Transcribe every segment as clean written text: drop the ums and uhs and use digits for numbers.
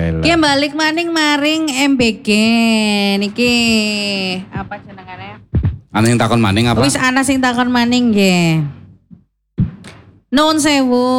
Ki balik maning maring MBG niki apa jenengane? Ana sing takon maning apa? Wis ana sing takon maning nggih. Nuwun sewu.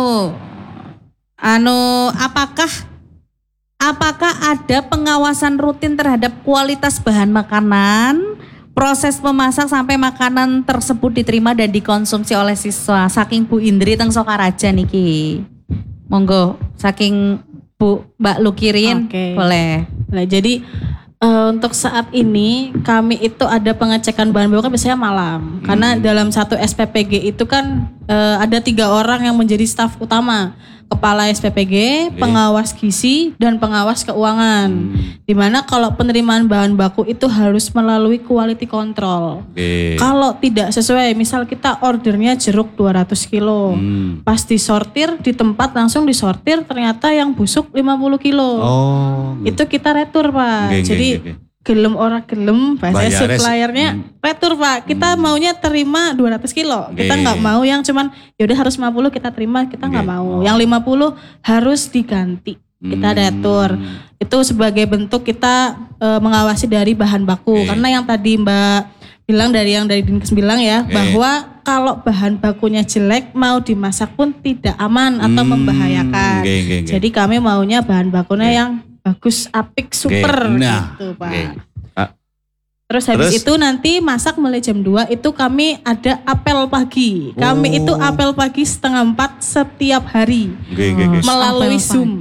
Apakah ada pengawasan rutin terhadap kualitas bahan makanan, proses memasak sampai makanan tersebut diterima dan dikonsumsi oleh siswa? Saking Bu Indri teng Sokaraja niki. Monggo saking Mbak Lukirin boleh. Nah, jadi untuk saat ini kami itu ada pengecekan bahan baku kan biasanya malam. Karena dalam satu SPPG itu kan ada 3 orang yang menjadi staf utama. Kepala SPPG, pengawas gizi, dan pengawas keuangan. Dimana kalau penerimaan bahan baku itu harus melalui quality control. Kalau tidak sesuai, misal kita ordernya jeruk 200 kilo. Pas disortir, di tempat langsung disortir, ternyata yang busuk 50 kilo. Itu kita retur Pak. Jadi gelem ora gelem, bahasa suppliernya retur Pak. Kita maunya terima 200 kilo. Kita nggak mau yang cuman yaudah harus 50 kita terima, kita nggak mau. Yang 50 harus diganti. Kita retur. Itu sebagai bentuk kita mengawasi dari bahan baku. Karena yang tadi Mbak bilang dari Dinkes bilang ya, bahwa kalau bahan bakunya jelek mau dimasak pun tidak aman atau membahayakan. Jadi kami maunya bahan bakunya yang bagus, apik, super gitu Pak. Terus habis itu nanti masak mulai jam 2 itu kami ada apel pagi. Kami itu apel pagi 3:30 setiap hari melalui Zoom.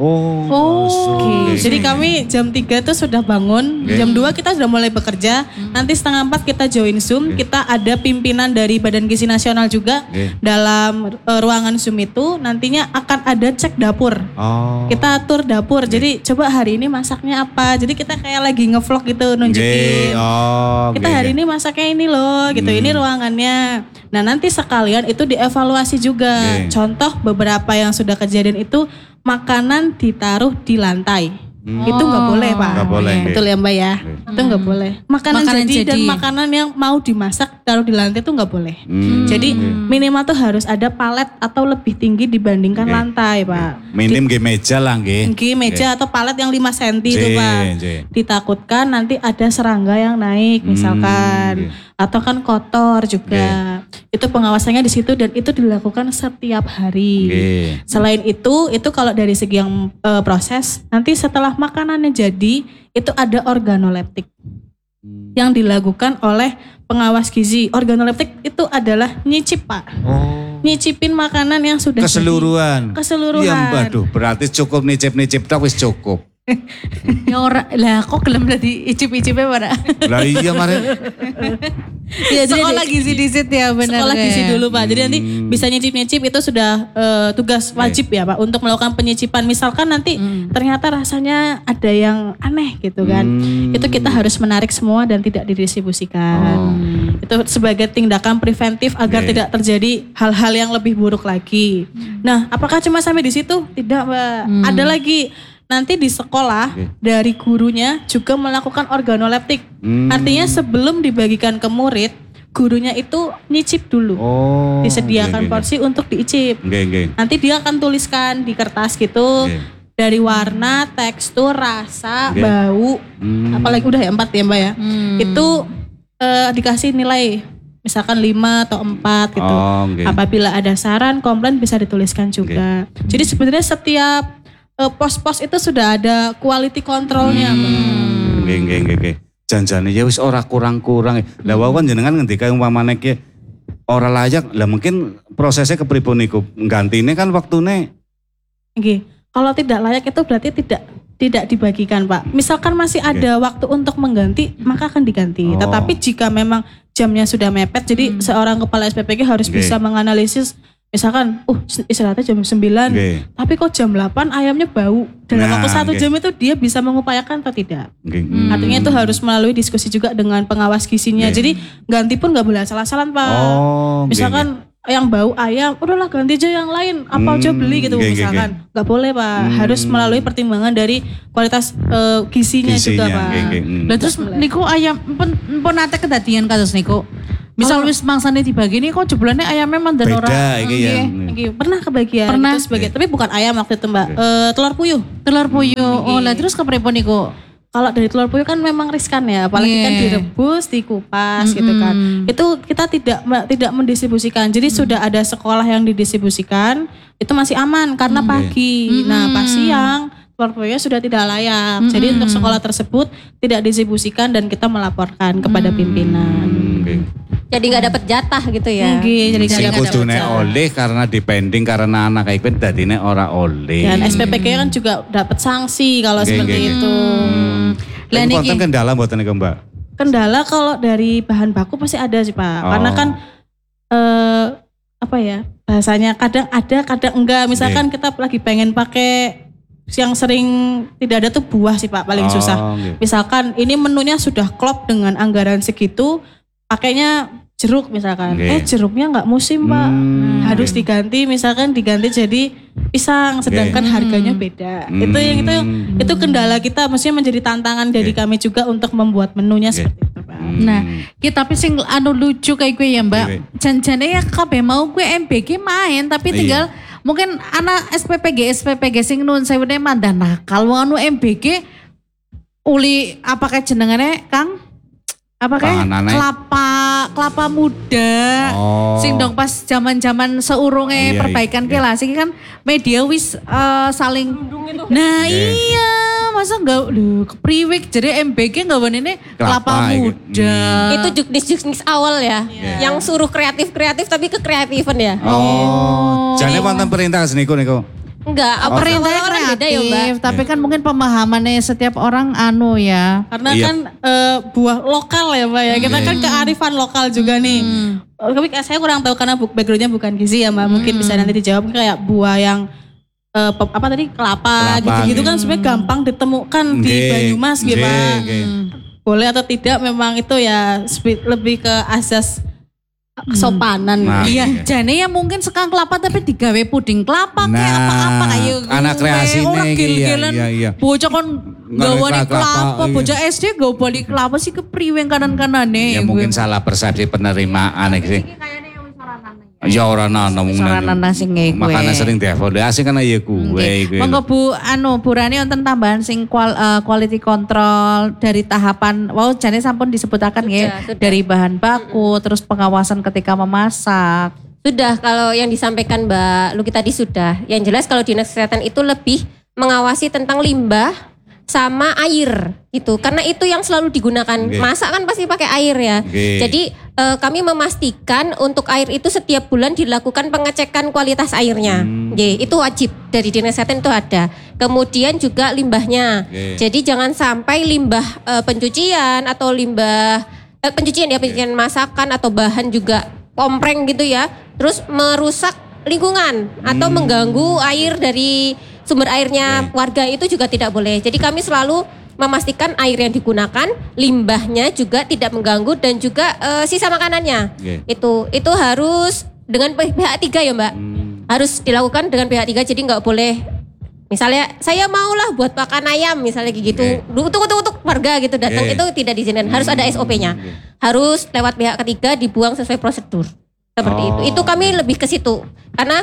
Jadi kami jam 3 itu sudah bangun, jam 2 kita sudah mulai bekerja. Nanti 3:30 kita join Zoom, kita ada pimpinan dari Badan Gizi Nasional juga dalam ruangan Zoom itu nantinya akan ada cek dapur. Kita atur dapur. Jadi coba hari ini masaknya apa. Jadi kita kayak lagi ngevlog gitu nunjukin. Kita hari ini masaknya ini loh gitu, ini ruangannya. Nah nanti sekalian itu dievaluasi juga. Contoh beberapa yang sudah kejadian itu makanan ditaruh di lantai. Itu nggak boleh Pak. Nggak boleh. Betul ya Mbak ya. Itu nggak boleh. Makanan jadi dan makanan yang mau dimasak taruh di lantai itu nggak boleh. Jadi minimal tuh harus ada palet atau lebih tinggi dibandingkan lantai Pak. Minim meja lah nggih. Meja atau palet yang 5 cm itu Pak. Ditakutkan nanti ada serangga yang naik misalkan. Atau kan kotor juga. Itu pengawasannya di situ dan itu dilakukan setiap hari. Selain itu kalau dari segi yang proses, nanti setelah makanannya jadi, itu ada organoleptik yang dilakukan oleh pengawas gizi. Organoleptik itu adalah nyicip Pak. Nyicipin makanan yang sudah keseluruhan. Keseluruhan. Ya waduh, berarti cukup nicip-nicip tak wis cukup. Ya ora lah kok gelem dadi icip-icipe pada. Lah iya mari. Ya, sekolah gizi disit ya benar. Sekolah gizi dulu Pak. Jadi nanti bisa nyicip-nyicip itu sudah tugas wajib ya Pak untuk melakukan penyicipan. Misalkan nanti ternyata rasanya ada yang aneh gitu kan. Itu kita harus menarik semua dan tidak didistribusikan. Itu sebagai tindakan preventif agar tidak terjadi hal-hal yang lebih buruk lagi. Nah, apakah cuma sampai di situ? Tidak Mbak. Ada lagi. Nanti di sekolah dari gurunya juga melakukan organoleptik. Artinya sebelum dibagikan ke murid, gurunya itu nyicip dulu. Disediakan porsi untuk diicip. Nanti dia akan tuliskan di kertas gitu. Dari warna, tekstur, rasa, bau. Apalagi udah ya 4 ya Mbak ya. Itu dikasih nilai. Misalkan 5 atau 4 gitu. Apabila ada saran, komplain bisa dituliskan juga. Jadi sebenarnya setiap pos-pos itu sudah ada quality controlnya. Nggih. Janjane ya wis ora kurang-kurang. Lah wawan jenengan ngendika umpamane ki ora layak, lah mungkin prosesnya kepripun niku? Gantine kan waktune. Nggih. Kalau tidak layak itu berarti tidak dibagikan Pak. Misalkan masih ada waktu untuk mengganti, maka akan diganti. Tetapi jika memang jamnya sudah mepet, jadi seorang kepala SPPG harus bisa menganalisis. Misalkan, istirahatnya jam 9, tapi kok jam 8 ayamnya bau. Dalam waktu 1 jam itu dia bisa mengupayakan atau tidak. Artinya itu harus melalui diskusi juga dengan pengawas gizinya. Jadi ganti pun gak boleh asal-asalan Pak. Misalkan yang bau ayam, udahlah ganti aja yang lain. Apa aja beli gitu misalkan. Gak boleh Pak. Harus melalui pertimbangan dari kualitas gizinya juga Pak. Lah terus niku ayam pun nate kedadian kados niku. Misal wis mangsane dibagi nih kok jeblane ayamnya mandan ora. Beda iki ya. Pernah kebagian Pernah. gitu sebagai, tapi bukan ayam waktu itu Mbak. Telur puyuh. Telur puyuh. Oh, lah terus kepripun niku? Kalau dari telur puyuh kan memang riskan ya, apalagi kan direbus, dikupas gitu kan. Itu kita tidak mendistribusikan. Jadi sudah ada sekolah yang didistribusikan, itu masih aman karena pagi. Nah, pas siang telur puyuhnya sudah tidak layak. Jadi untuk sekolah tersebut tidak didistribusikan dan kita melaporkan kepada pimpinan. Jadi nggak dapat jatah gitu ya. Jadi Sing nggak kudune dapat. oleh karena dipending karena anak iku dadine ora oleh. Dan SPPG kan juga dapat sanksi kalau seperti itu. Lah Lah niki konten kendala mboten niku, Mbak? Kendala kalau dari bahan baku pasti ada sih Pak. Karena kan apa ya bahasanya kadang ada kadang enggak. Misalkan kita lagi pengen pakai yang sering tidak ada tuh buah sih Pak paling susah. Misalkan ini menunya sudah klop dengan anggaran segitu, pakainya jeruk misalkan. Jeruknya nggak musim Pak. Harus diganti misalkan diganti jadi pisang sedangkan harganya beda. Itu kendala kita, maksudnya menjadi tantangan dari kami juga untuk membuat menunya seperti itu Pak. Nah, kita tapi sing anu lucu kayak gue ya Mbak. Janjane ya kabeh mau gue MBG main tapi tinggal mungkin anak SPPG sing nun sewene mandan nakal wong anu MBG uli apa kayak jenengane Kang? Apa kayak kelapa muda. Sing dong pas zaman-zaman seurunge perbaikan ke lah sing kan media wis saling. Nah iya, masa enggak kepriwik jadi MBG enggak ini kelapa muda. Itu juknis awal ya. Yang suruh kreatif tapi kekreatifan ya. Jane wonten perintah niku. Enggak, perintahnya orang beda ya Mbak. kreatif, tapi kan mungkin pemahamannya setiap orang anu ya. Karena kan buah lokal ya Mbak ya, kita kan kearifan lokal juga nih. Tapi saya kurang tahu karena backgroundnya bukan gizi ya Mbak, mungkin bisa nanti dijawab kayak buah yang apa tadi kelapa gitu-gitu kan sebenarnya gampang ditemukan di Banyumas gitu Pak. Boleh atau tidak memang itu ya lebih ke asas kesopanan. Iya, jane ya mungkin sekang kelapa tapi digawe puding kelapa kayak apa-apa kayak anak kreasi iya. Bocah kon gawani kelapa, bocah SD gak bali kelapa sih kepriwe kanan-kanane. Ya mungkin salah persepsi penerimaan iki sih. Ya ora ana mung makanya sering dievaluasi karena ya kuwe. Monggo Bu Bu Rani wonten tambahan sing quality control dari tahapan jane sampun disebutaken nggih dari bahan baku terus pengawasan ketika memasak. Sudah, kalau yang disampaikan Mbak Luki tadi sudah. Yang jelas kalau Dinas Kesehatan itu lebih mengawasi tentang limbah sama air gitu. Karena itu yang selalu digunakan. Masak kan pasti pakai air ya. Jadi kami memastikan untuk air itu setiap bulan dilakukan pengecekan kualitas airnya. Itu wajib dari Dinas Kesehatan itu ada. Kemudian juga limbahnya. Jadi jangan sampai limbah pencucian atau limbah pencucian masakan atau bahan juga kompreng gitu ya. Terus merusak lingkungan atau mengganggu air dari sumber airnya warga itu juga tidak boleh. Jadi kami selalu memastikan air yang digunakan, limbahnya juga tidak mengganggu dan juga sisa makanannya. Itu harus dengan pihak 3 ya Mbak. Harus dilakukan dengan pihak 3, jadi nggak boleh misalnya saya maulah buat pakan ayam misalnya gitu. Untuk warga gitu datang itu tidak diizinkan. Harus ada SOP-nya. Harus lewat pihak ketiga dibuang sesuai prosedur. Seperti itu. Itu kami lebih ke situ. Karena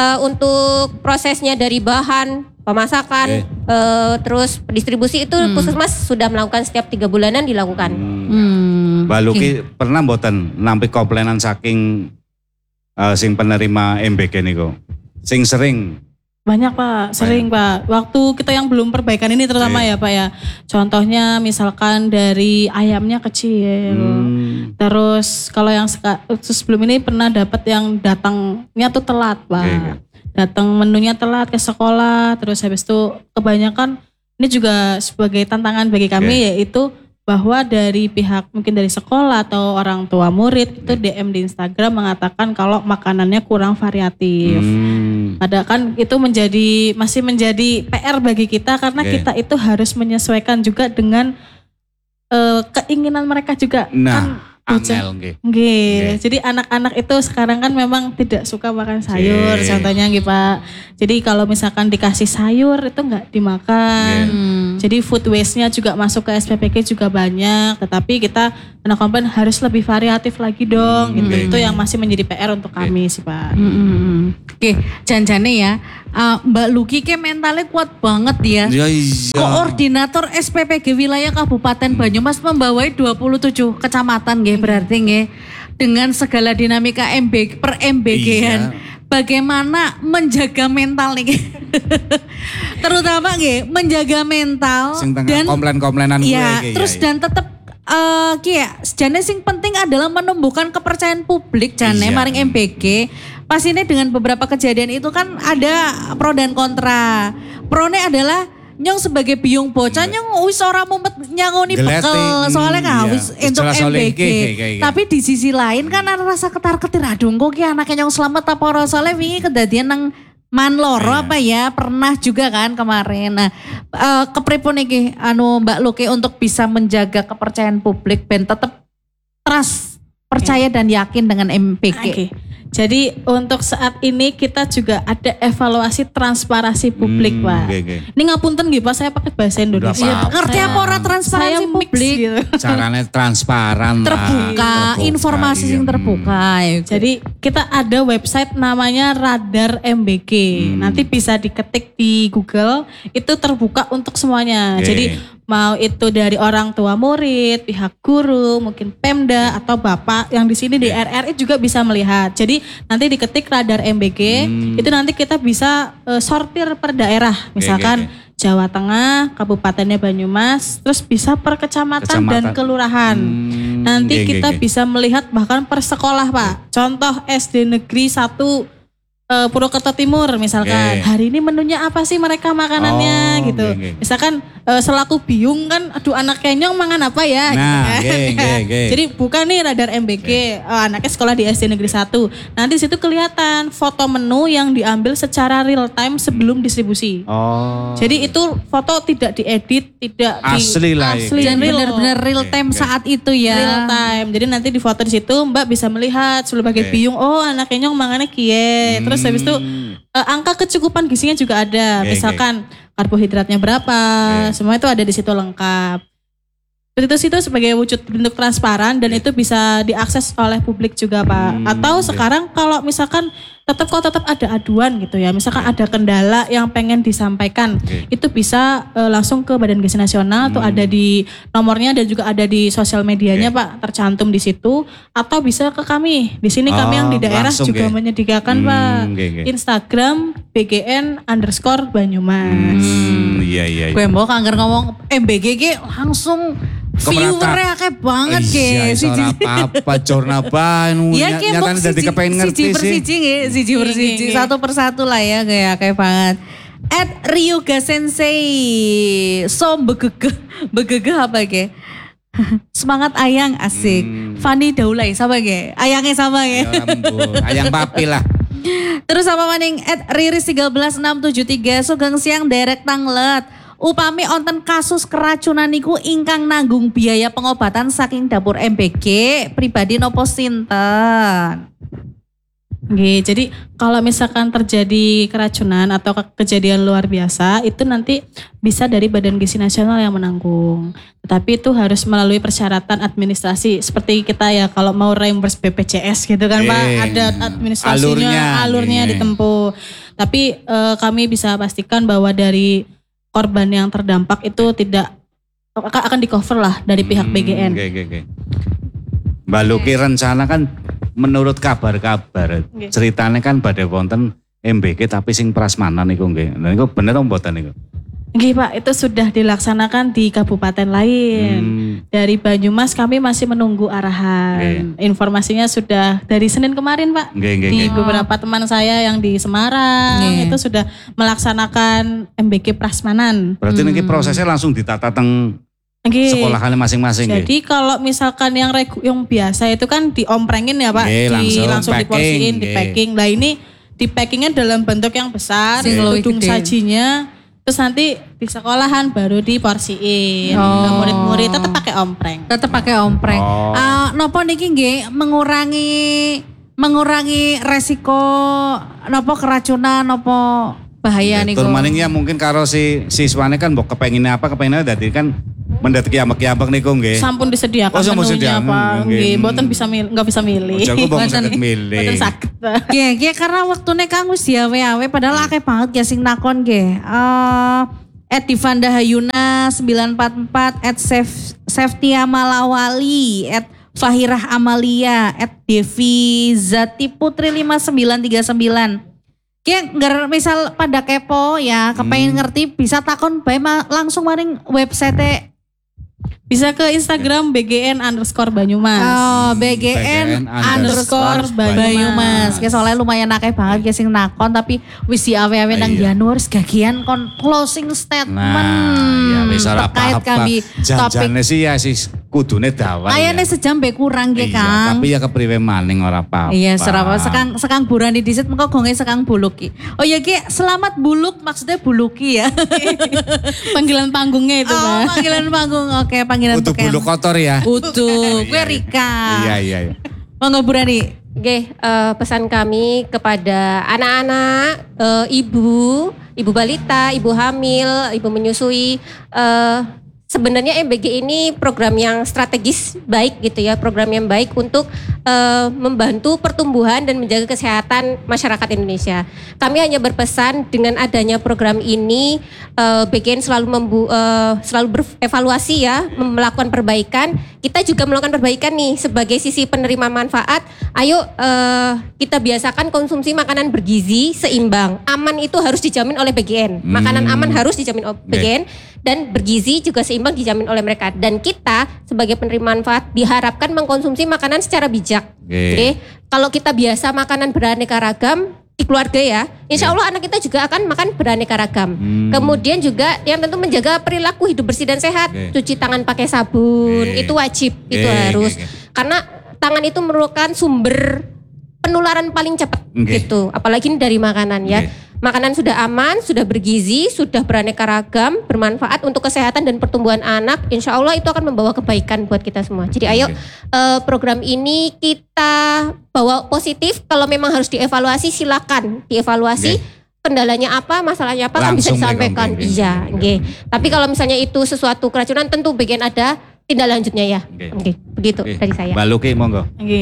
untuk prosesnya dari bahan, pemasakan, terus distribusi itu Puskesmas sudah melakukan setiap 3 bulanan dilakukan. Mbak Luki pernah mboten nampi komplainan saking sing penerima MBG niku? Sing sering? Banyak Pak, sering Pak. Waktu kita yang belum perbaikan ini terutama ya Pak ya. Contohnya misalkan dari ayamnya kecil. Terus kalau yang sebelum ini pernah dapat yang datangnya tuh telat Pak. Datang menunya telat ke sekolah. Terus habis itu kebanyakan ini juga sebagai tantangan bagi kami yaitu bahwa dari pihak mungkin dari sekolah atau orang tua murid itu DM di Instagram mengatakan kalau makanannya kurang variatif. Padahal kan itu masih menjadi PR bagi kita karena kita itu harus menyesuaikan juga dengan keinginan mereka juga. Kan angel nggih. Nggih. Jadi anak-anak itu sekarang kan memang tidak suka makan sayur, Nggih. contohnya nggih Pak. Jadi kalau misalkan dikasih sayur itu enggak dimakan. Jadi food waste-nya juga masuk ke SPPG juga banyak, tetapi kita anak komplain harus lebih variatif lagi dong gitu. Itu yang masih menjadi PR untuk kami sih Pak. Oke, janjane ya. Mbak Luki ke mentalnya kuat banget ya. Ya iya. Koordinator SPPG wilayah Kabupaten Banyumas membawai 27 kecamatan nggih berarti nggih. Dengan segala dinamika per MBG-an. Iya. Bagaimana menjaga mental nih? Terutama nggih, menjaga mental Sing tengah dan komplain-komplainan gue ya, iki, terus ya, dan tetap jane sing penting adalah menumbuhkan kepercayaan publik jane Iya. maring MBG. Pas ini dengan beberapa kejadian itu kan ada pro dan kontra. Prone adalah nyong sebagai biung bocah nyong wis ora mumet nyangoni Geleti, bekel soalnya kan iya. wis entuk Jelas oleh MBG. iki. Tapi di sisi lain kan ada rasa ketar-ketir aduh kok ki anaknya nyong selamat apa ora soalnya wingi kedadian nang Manloro Iya. apa ya pernah juga kan kemarin. Nah, kepripun iki Mbak Luki untuk bisa menjaga kepercayaan publik ben tetap trust, percaya dan yakin dengan MBG. Oke. Jadi untuk saat ini kita juga ada evaluasi transparansi publik Pak. nggih. Ini ngapunten nggih Pak, saya pakai bahasa Indonesia. Nggak apa-apa. Ngerti apa ora transparansi Saya mix publik? gitu. Caranya transparan lah. Terbuka, informasi iya. yang terbuka. Ya. Jadi kita ada website namanya Radar MBG. Nanti bisa diketik di Google, itu terbuka untuk semuanya. Oke. Jadi mau itu dari orang tua murid, pihak guru, mungkin Pemda atau Bapak yang di sini di RRI juga bisa melihat. Jadi nanti diketik Radar MBG, itu nanti kita bisa sortir per daerah. Misalkan Jawa Tengah, Kabupatennya Banyumas, terus bisa per kecamatan dan kelurahan. Nanti kita bisa melihat bahkan per sekolah Pak. Contoh SD Negeri 1 Purwokerto Timur misalkan. Hari ini menunya apa sih mereka makanannya gitu. Misalkan selaku biung kan aduh anak kenyong mangan apa ya Nah, gitu kan. nggih. Jadi bukan nih Radar MBG, anaknya sekolah di SD Negeri 1. Nanti situ kelihatan foto menu yang diambil secara real time sebelum distribusi. Oh. Jadi itu foto tidak diedit, tidak Asli lah, asli Dan real. benar-benar real time saat itu ya. Real time. Jadi nanti di foto di situ Mbak bisa melihat sebagai biung, oh anak kenyong mangannya kie. Terus habis itu angka kecukupan gizinya juga ada. Misalkan karbohidratnya berapa, semua itu ada di situ lengkap. Itu situ sebagai wujud bentuk transparan dan itu bisa diakses oleh publik juga Pak. Atau sekarang kalau misalkan tetap ada aduan gitu ya, misalkan ada kendala yang pengen disampaikan, itu bisa langsung ke Badan Gizi Nasional, tuh ada di nomornya dan juga ada di sosial medianya Pak, tercantum di situ. Atau bisa ke kami, di sini kami yang di daerah langsung, juga menyediakan Pak, Instagram BGN_Banyumas. Iya. Gue mau kangger ngomong MBG ki langsung viewernya akeh banget Iya, guys. ora apa-apa, jorna bae Ya ki mau nyatane dadi kepengen ngerti sih. siji per siji, satu persatu lah ya kayak akeh banget. Ryuga Sensei, begegeh apa ke? Semangat ayang asik. Fanny Daulay sama ke? Ayangnya sama ke? Ya ampun, ayang papi lah. Terus apa maning Riris 13673 sugeng siang derek tanglet. Upami onten kasus keracunan niku ingkang nanggung biaya pengobatan saking dapur MBG pribadi nopo sinten. Oke, jadi kalau misalkan terjadi keracunan atau kejadian luar biasa itu nanti bisa dari Badan Gizi Nasional yang menanggung. Tetapi itu harus melalui persyaratan administrasi seperti kita ya kalau mau reimburse BPJS gitu kan Pak, ada administrasinya, alurnya ditempuh. Tapi kami bisa pastikan bahwa dari korban yang terdampak itu tidak akan di cover lah dari pihak BGN. Oke. Mbak Luki rencana kan menurut kabar-kabar ceritanya kan pada wonten MBG tapi sing prasmanan niku nggih. Nah niku bener apa mboten niku? Nggih Pak, itu sudah dilaksanakan di kabupaten lain. Dari Banyumas kami masih menunggu arahan. Informasinya sudah dari Senin kemarin Pak. Di beberapa teman saya yang di Semarang itu sudah melaksanakan MBG prasmanan. Berarti niki prosesnya langsung ditata teng sekolahannya masing-masing. Jadi kalau misalkan yang biasa itu kan diomprengin ya Pak, langsung diporsiin, di packing. Nah ini di packingnya dalam bentuk yang besar, tudung sajinya Terus nanti di sekolahan baru diporsiin. Oh. Ke murid-murid tetap pakai ompreng. Tetap pakai ompreng. Oh. Nopo niki nggih mengurangi resiko nopo keracunan nopo bahaya niku. Tur maning ya mungkin karo si siswane kan mbok kepenginnya dadi kan mendet kiambak-kiambak niku nggih. Sampun disediakan Oh, sampun menunya disediakan. Pak. Nggih. Nggih, mboten bisa milih, enggak bisa milih. Ojo aku Mboten saged milih. Mboten saged. Nggih, karena waktune Kang wis diawe-awe padahal akeh banget ya sing nakon nggih. Divanda Hayuna 944 Seftia Malawali Fahirah Amalia Devi Zati Putri 5939. Kayak misal pada kepo ya, kepengen ngerti bisa takon bae langsung maring website Bisa ke Instagram BGN_Banyumas. BGN _Banyumas. Banyumas. Kayak soalnya lumayan akeh banget kayak sing nakon tapi wis diawe-awe nang Iya. Januari gagian kon closing statement. Nah, ya wis ora terkait apa-apa. kami topik. Janjane sih ya sih kudune dawan. Ayane ya. sejam be kurang Iya, ge Kang. tapi ya kepriwe maning ora apa-apa. Iya, serapa sekang burani disit mengko gonge sekang buluki. Oh ya Ki, selamat buluk maksudnya buluki ya. Panggilan panggungnya itu, Oh, Mbak. panggilan panggung. Oke, panggilan Kudu peken. bulu kotor ya. Utuh, gue Rika. Iya. Monggo Burani. Oke, pesan kami kepada anak-anak, ibu balita, ibu hamil, ibu menyusui. Sebenarnya MBG ini program yang strategis baik gitu ya, program yang baik untuk membantu pertumbuhan dan menjaga kesehatan masyarakat Indonesia. Kami hanya berpesan dengan adanya program ini, BGN selalu berevaluasi ya, melakukan perbaikan. Kita juga melakukan perbaikan nih sebagai sisi penerima manfaat. Ayo kita biasakan konsumsi makanan bergizi seimbang. Aman itu harus dijamin oleh BGN. Makanan aman harus dijamin oleh BGN dan bergizi juga seimbang dijamin oleh mereka. Dan kita sebagai penerima manfaat diharapkan mengkonsumsi makanan secara bijak. Oke. Kalau kita biasa makanan beraneka ragam di keluarga ya, insya Allah anak kita juga akan makan beraneka ragam. Kemudian juga yang tentu menjaga perilaku hidup bersih dan sehat. Cuci tangan pakai sabun, itu wajib, itu harus. Karena tangan itu merupakan sumber penularan paling cepat gitu. Apalagi ini dari makanan ya. Makanan sudah aman, sudah bergizi, sudah beraneka ragam, bermanfaat untuk kesehatan dan pertumbuhan anak. Insya Allah itu akan membawa kebaikan buat kita semua. Jadi ayo program ini kita bawa positif. Kalau memang harus dievaluasi silakan dievaluasi. Kendalanya apa, masalahnya apa kan bisa disampaikan. Iya, Tapi kalau misalnya itu sesuatu keracunan tentu bagian ada tindak lanjutnya ya. Oke, begitu dari saya. Mbak Luki monggo.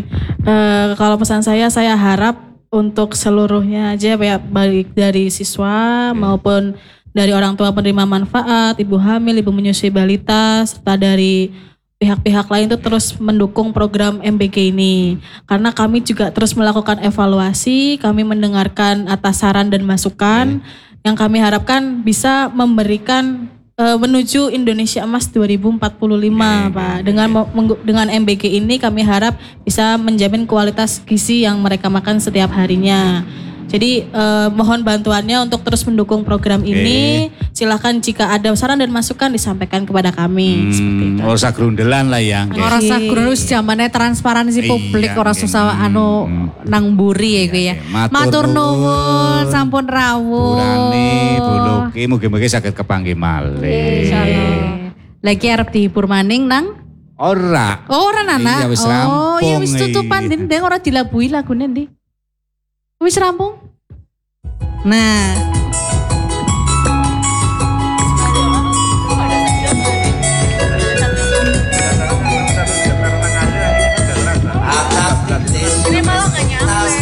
Kalau pesan saya harap untuk seluruhnya aja ya, baik dari siswa maupun dari orang tua penerima manfaat, ibu hamil, ibu menyusui balita, serta dari pihak-pihak lain itu terus mendukung program MBG ini. Karena kami juga terus melakukan evaluasi, kami mendengarkan atas saran dan masukan yang kami harapkan bisa memberikan menuju Indonesia Emas 2045 Pak. Dengan MBG ini kami harap bisa menjamin kualitas gizi yang mereka makan setiap harinya. Jadi mohon bantuannya untuk terus mendukung program ini. Silakan jika ada saran dan masukan disampaikan kepada kami. Seperti itu. Ora usah grundelan lah ya. Ora usah grunus zamane transparansi publik ora susah nang mburi ya gue ya. Matur nuwun sampun rawuh. Burani, Bu Luki mugi-mugi saged kepanggih malih. Insyaallah. Lagi arep dihibur maning nang Ora. ora nana. Iya, wis Oh, rampung ya wis tutupan iki. ndeng ora dilabui lagune ndi. Wis rampung. Nah,